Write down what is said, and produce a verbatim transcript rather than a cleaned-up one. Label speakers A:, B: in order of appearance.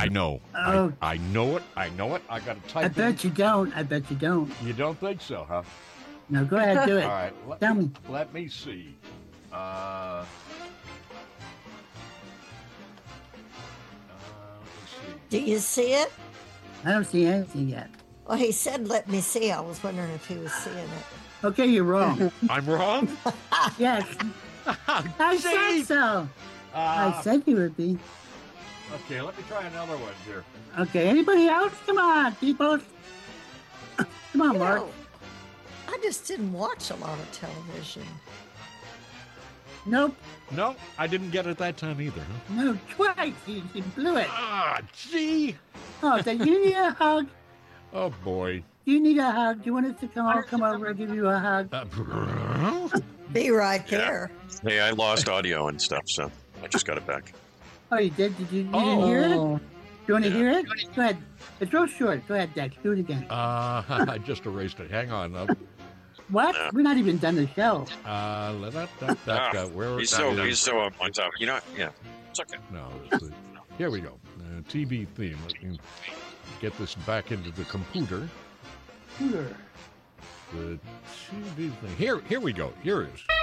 A: I know.
B: Oh.
A: I, I know it. I know it. I got to type
B: I bet
A: in.
B: you don't. I bet you don't.
A: You don't think so, huh?
B: No, go ahead, do it.
A: All right. Let
B: Tell
A: me,
B: me.
A: Let me see. Uh, uh, let's see.
C: Do you see it?
B: I don't see anything yet.
C: Well, he said, let me see. I was wondering if he was seeing it.
B: Okay, you're wrong.
A: I'm wrong?
B: Yes. I said
A: See?
B: so.
A: Uh,
B: I said you would be.
A: Okay, let me try another one here.
B: Okay, anybody else? Come on, people. Come on,
C: You
B: Mark.
C: know, I just didn't watch a lot of television.
B: Nope.
A: No, I didn't get it that time either. Huh?
B: No, twice. You, you blew it.
A: Ah, gee.
B: Oh, so you need a hug?
A: Oh, boy.
B: Do you need a hug? Do you want us to come, I'll come over and give you a hug?
A: Uh,
C: Be right
D: Yeah.
C: there.
D: Hey, I lost audio and stuff, so I just got it back.
B: Oh, you did? Did you, you
A: Oh.
B: didn't hear it? Do you want to
D: Yeah.
B: hear it? Go ahead. It's real short. Go ahead, Dex. Do it again.
A: uh, I just erased it. Hang on. Uh,
B: What?
D: Yeah.
B: We're not even done the show.
A: uh, that, that, that, that,
D: Ah,
A: where,
D: He's
A: that-
D: so
A: that-
D: he's so up on top. You know, what? Yeah, it's okay.
A: No, it's the, here we go. Uh, T V theme. Let me get this back into the computer.
B: Sure.
A: The T V thing. Here, here we go. Here it is.